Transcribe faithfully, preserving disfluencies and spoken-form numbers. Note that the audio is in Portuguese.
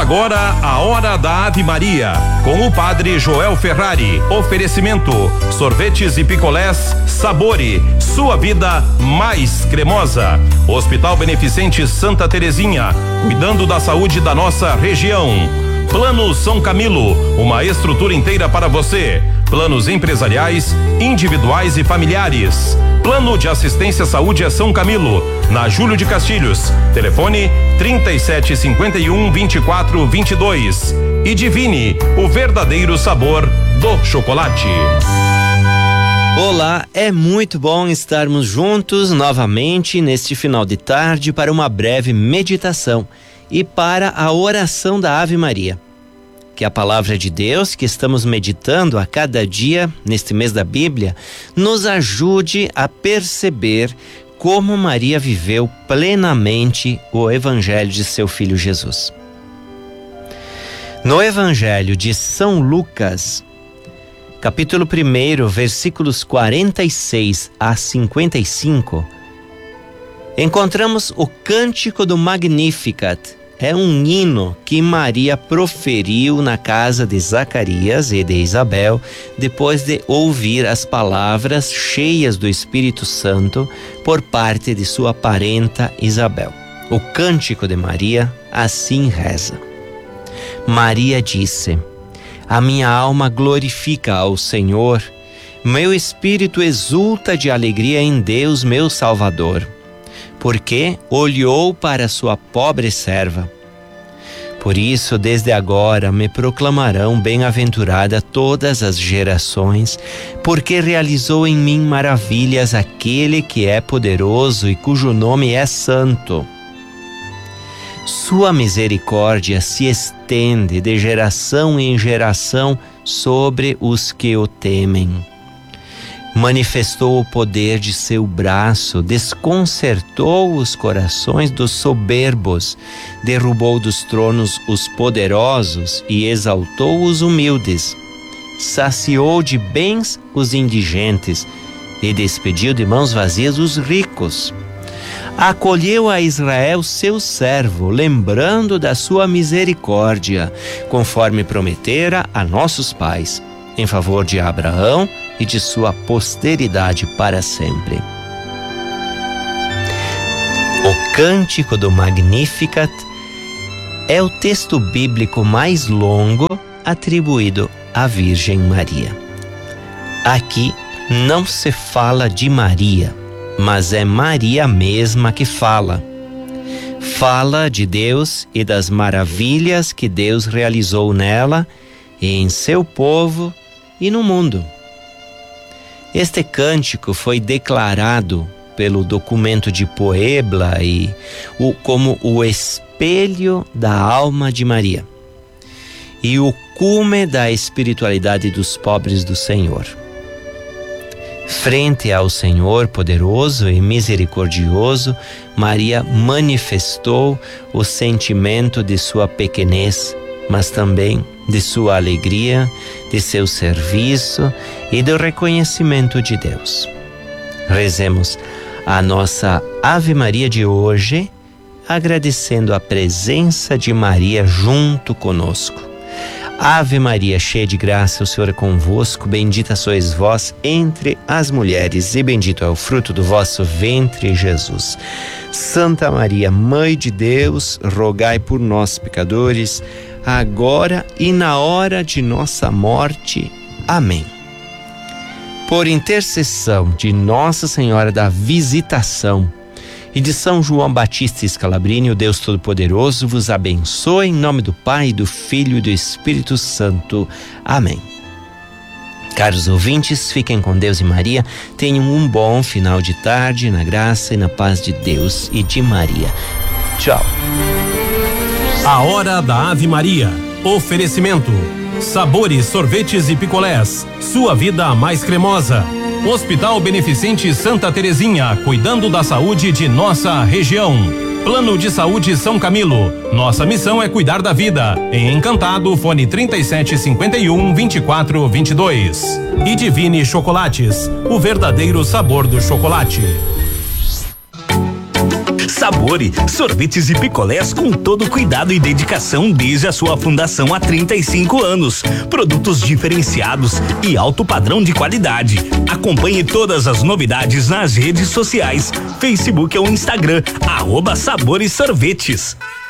agora a Hora da Ave Maria, com o Padre Joel Ferrari. Oferecimento: sorvetes e picolés Sabore, sua vida mais cremosa. Hospital Beneficente Santa Terezinha, cuidando da saúde da nossa região. Plano São Camilo, uma estrutura inteira para você. Planos empresariais, individuais e familiares. Plano de Assistência à Saúde é São Camilo, na Júlio de Castilhos. Telefone trinta e sete cinquenta e um, vinte e quatro, vinte e dois. E Divine, o verdadeiro sabor do chocolate. Olá, é muito bom estarmos juntos novamente neste final de tarde para uma breve meditação e para a oração da Ave Maria. Que a palavra de Deus que estamos meditando a cada dia neste mês da Bíblia nos ajude a perceber como Maria viveu plenamente o Evangelho de seu Filho Jesus. No Evangelho de São Lucas, capítulo primeiro, versículos quarenta e seis a cinquenta e cinco, encontramos o Cântico do Magnificat. É um hino que Maria proferiu na casa de Zacarias e de Isabel, depois de ouvir as palavras cheias do Espírito Santo por parte de sua parenta Isabel. O Cântico de Maria assim reza: Maria disse: a minha alma glorifica ao Senhor, meu espírito exulta de alegria em Deus, meu Salvador, porque olhou para sua pobre serva. Por isso, desde agora me proclamarão bem-aventurada todas as gerações, porque realizou em mim maravilhas aquele que é poderoso e cujo nome é santo. Sua misericórdia se estende de geração em geração sobre os que o temem. Manifestou o poder de seu braço, desconcertou os corações dos soberbos, derrubou dos tronos os poderosos e exaltou os humildes. Saciou de bens os indigentes e despediu de mãos vazias os ricos. Acolheu a Israel seu servo, lembrando da sua misericórdia, conforme prometera a nossos pais, em favor de Abraão e de sua posteridade para sempre. O Cântico do Magnificat é o texto bíblico mais longo atribuído à Virgem Maria. Aqui não se fala de Maria, mas é Maria mesma que fala. Fala de Deus e das maravilhas que Deus realizou nela e em seu povo e no mundo. Este cântico foi declarado pelo documento de Puebla e o, como o espelho da alma de Maria e o cume da espiritualidade dos pobres do Senhor. Frente ao Senhor poderoso e misericordioso, Maria manifestou o sentimento de sua pequenez, mas também de sua alegria, de seu serviço e do reconhecimento de Deus. Rezemos a nossa Ave Maria de hoje, agradecendo a presença de Maria junto conosco. Ave Maria, cheia de graça, o Senhor é convosco, bendita sois vós entre as mulheres e bendito é o fruto do vosso ventre, Jesus. Santa Maria, Mãe de Deus, rogai por nós, pecadores, agora e na hora de nossa morte. Amém. Por intercessão de Nossa Senhora da Visitação e de São João Batista Scalabrini, o Deus Todo-Poderoso vos abençoe em nome do Pai, do Filho e do Espírito Santo. Amém. Caros ouvintes, fiquem com Deus e Maria. Tenham um bom final de tarde na graça e na paz de Deus e de Maria. Tchau. A Hora da Ave Maria. Oferecimento: Sabores, sorvetes e picolés. Sua vida mais cremosa. Hospital Beneficente Santa Terezinha, cuidando da saúde de nossa região. Plano de Saúde São Camilo. Nossa missão é cuidar da vida. Em Encantado, fone trinta e sete cinquenta e um, vinte e quatro, vinte e dois. E Divine Chocolates, o verdadeiro sabor do chocolate. Sabore, sorvetes e picolés com todo cuidado e dedicação desde a sua fundação há trinta e cinco anos. Produtos diferenciados e alto padrão de qualidade. Acompanhe todas as novidades nas redes sociais, Facebook ou Instagram, arroba Sabores Sorvetes.